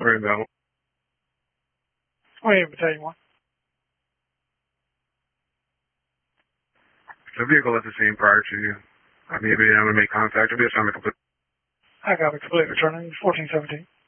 Rainbow. Oh, yeah, Battalion 1. The vehicle is the same prior to you. Maybe I'm going to make contact with you, so I'm going to complete. I got it completely returning 1417.